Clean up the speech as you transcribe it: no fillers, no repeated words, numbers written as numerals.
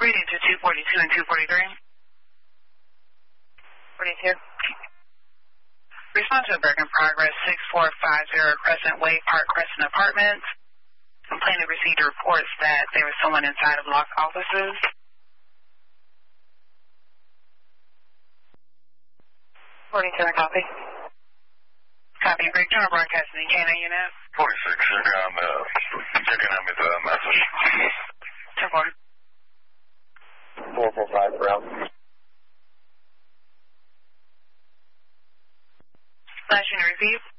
Reading to 242 and 243. 42. Respond to a Bergen Progress 6450 Crescent Way, Park Crescent Apartments. Complainant received reports that there was someone inside of locked offices. 47, copy. Copy. Breakdown broadcasting in K9 unit. 46, checking on with a message. 10-4. 445 route. Flash unit received.